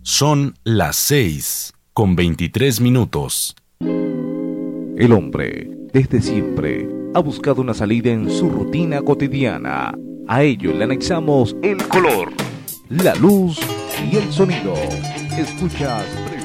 Son las 6:23. El hombre, desde siempre, ha buscado una salida en su rutina cotidiana. A ello le anexamos el color, la luz y el sonido. Escuchas